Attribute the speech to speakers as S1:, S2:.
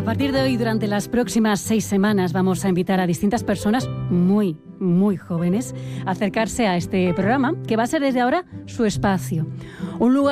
S1: partir de hoy, durante las próximas 6 semanas, vamos a invitar a distintas personas muy jóvenes a acercarse a este programa, que va a ser desde ahora su espacio. Un lugar